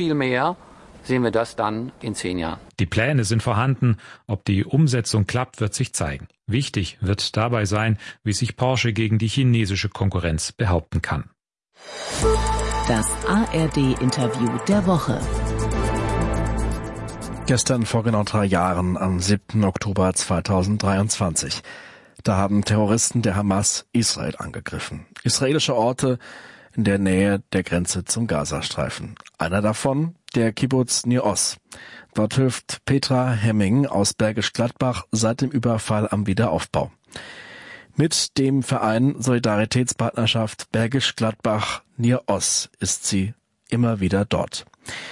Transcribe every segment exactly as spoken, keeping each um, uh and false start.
viel mehr sehen wir das dann in zehn Jahren. Die Pläne sind vorhanden. Ob die Umsetzung klappt, wird sich zeigen. Wichtig wird dabei sein, wie sich Porsche gegen die chinesische Konkurrenz behaupten kann. Das A R D-Interview der Woche. Gestern vor genau drei Jahren, am siebten Oktober zweitausenddreiundzwanzig. Da haben Terroristen der Hamas Israel angegriffen. Israelische Orte in der Nähe der Grenze zum Gazastreifen. Einer davon, der Kibbuz Nir Oz. Dort hilft Petra Hemming aus Bergisch Gladbach seit dem Überfall am Wiederaufbau. Mit dem Verein Solidaritätspartnerschaft Bergisch Gladbach Nir Oz ist sie immer wieder dort.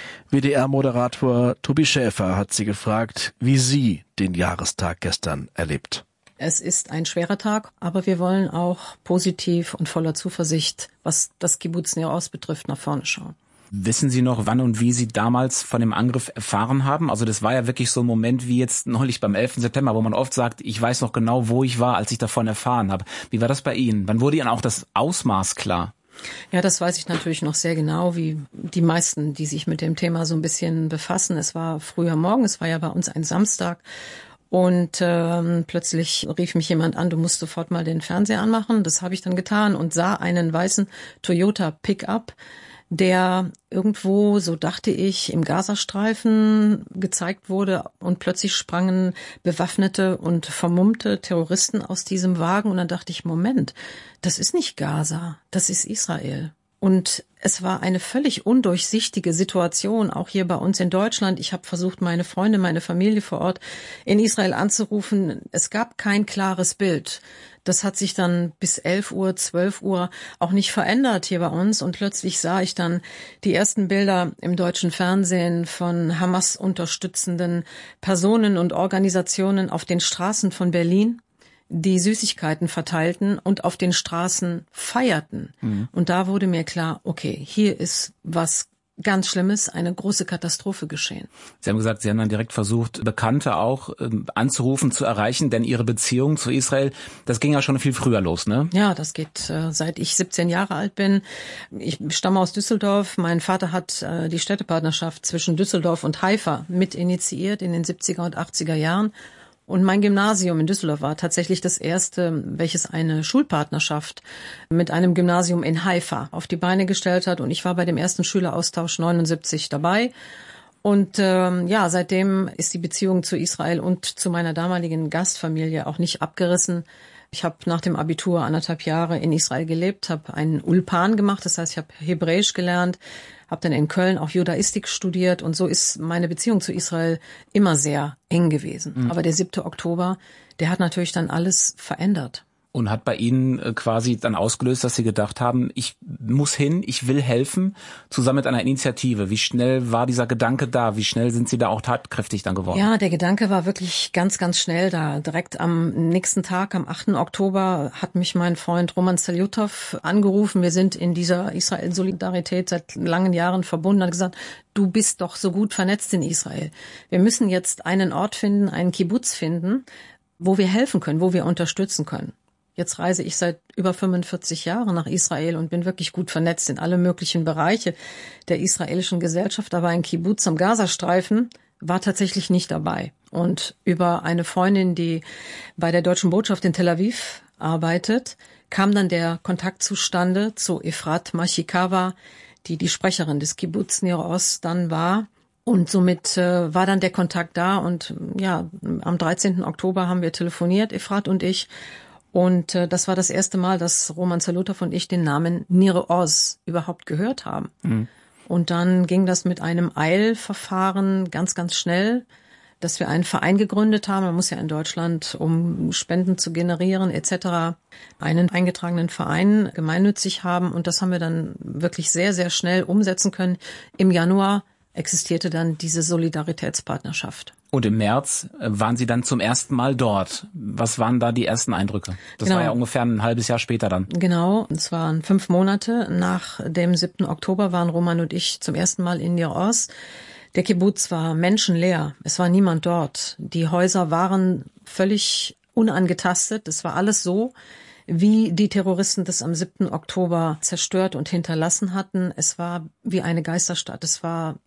W D R-Moderator Tobi Schäfer hat sie gefragt, wie sie den Jahrestag gestern erlebt. Es ist ein schwerer Tag, aber wir wollen auch positiv und voller Zuversicht, was das Kibbuz Nir Oz betrifft, nach vorne schauen. Wissen Sie noch, wann und wie Sie damals von dem Angriff erfahren haben? Also das war ja wirklich so ein Moment wie jetzt neulich beim elften September, wo man oft sagt, ich weiß noch genau, wo ich war, als ich davon erfahren habe. Wie war das bei Ihnen? Wann wurde Ihnen auch das Ausmaß klar? Ja, das weiß ich natürlich noch sehr genau, wie die meisten, die sich mit dem Thema so ein bisschen befassen. Es war früher Morgen, es war ja bei uns ein Samstag. Und ähm, plötzlich rief mich jemand an, du musst sofort mal den Fernseher anmachen. Das habe ich dann getan und sah einen weißen Toyota Pickup, der irgendwo, so dachte ich, im Gazastreifen gezeigt wurde. Und plötzlich sprangen bewaffnete und vermummte Terroristen aus diesem Wagen. Und dann dachte ich, Moment, das ist nicht Gaza, das ist Israel. Und es war eine völlig undurchsichtige Situation, auch hier bei uns in Deutschland. Ich habe versucht, meine Freunde, meine Familie vor Ort in Israel anzurufen. Es gab kein klares Bild. Das hat sich dann bis elf Uhr, zwölf Uhr auch nicht verändert hier bei uns. Und plötzlich sah ich dann die ersten Bilder im deutschen Fernsehen von Hamas unterstützenden Personen und Organisationen auf den Straßen von Berlin, die Süßigkeiten verteilten und auf den Straßen feierten. Mhm. Und da wurde mir klar, okay, hier ist was ganz Schlimmes, eine große Katastrophe geschehen. Sie haben gesagt, Sie haben dann direkt versucht, Bekannte auch ähm, anzurufen, zu erreichen, denn Ihre Beziehung zu Israel, das ging ja schon viel früher los, ne? Ja, das geht äh, seit ich siebzehn Jahre alt bin. Ich stamme aus Düsseldorf. Mein Vater hat äh, die Städtepartnerschaft zwischen Düsseldorf und Haifa mit initiiert in den siebziger und achtziger Jahren. Und mein Gymnasium in Düsseldorf war tatsächlich das erste, welches eine Schulpartnerschaft mit einem Gymnasium in Haifa auf die Beine gestellt hat. Und ich war bei dem ersten Schüleraustausch neunundsiebzig dabei. Und ähm, ja, seitdem ist die Beziehung zu Israel und zu meiner damaligen Gastfamilie auch nicht abgerissen. Ich habe nach dem Abitur anderthalb Jahre in Israel gelebt, habe einen Ulpan gemacht, das heißt, ich habe Hebräisch gelernt, habe dann in Köln auch Judaistik studiert und so ist meine Beziehung zu Israel immer sehr eng gewesen. Mhm. Aber der siebte Oktober, der hat natürlich dann alles verändert. Und hat bei Ihnen quasi dann ausgelöst, dass Sie gedacht haben, ich muss hin, ich will helfen, zusammen mit einer Initiative. Wie schnell war dieser Gedanke da? Wie schnell sind Sie da auch tatkräftig dann geworden? Ja, der Gedanke war wirklich ganz, ganz schnell da. Direkt am nächsten Tag, am achten Oktober, hat mich mein Freund Roman Saljutov angerufen. Wir sind in dieser Israel-Solidarität seit langen Jahren verbunden. Er hat gesagt, du bist doch so gut vernetzt in Israel. Wir müssen jetzt einen Ort finden, einen Kibbuz finden, wo wir helfen können, wo wir unterstützen können. Jetzt reise ich seit über fünfundvierzig Jahren nach Israel und bin wirklich gut vernetzt in alle möglichen Bereiche der israelischen Gesellschaft. Aber ein Kibbuz am Gazastreifen war tatsächlich nicht dabei. Und über eine Freundin, die bei der Deutschen Botschaft in Tel Aviv arbeitet, kam dann der Kontakt zustande zu Efrat Machikawa, die die Sprecherin des Kibbuz Nir Oz dann war. Und somit äh, war dann der Kontakt da. Und ja, am dreizehnten Oktober haben wir telefoniert, Efrat und ich. Und äh, das war das erste Mal, dass Roman Saljutov und ich den Namen Nir Oz überhaupt gehört haben. Mhm. Und dann ging das mit einem Eilverfahren ganz, ganz schnell, dass wir einen Verein gegründet haben. Man muss ja in Deutschland, um Spenden zu generieren et cetera, einen eingetragenen Verein gemeinnützig haben. Und das haben wir dann wirklich sehr, sehr schnell umsetzen können. Im Januar existierte dann diese Solidaritätspartnerschaft. Und im März waren Sie dann zum ersten Mal dort. Was waren da die ersten Eindrücke? Das genau. war ja ungefähr ein halbes Jahr später dann. Genau, es waren fünf Monate. Nach dem siebten Oktober waren Roman und ich zum ersten Mal in Nir Oz. Der Kibbuz war menschenleer. Es war niemand dort. Die Häuser waren völlig unangetastet. Es war alles so, wie die Terroristen das am siebten Oktober zerstört und hinterlassen hatten. Es war wie eine Geisterstadt. Es war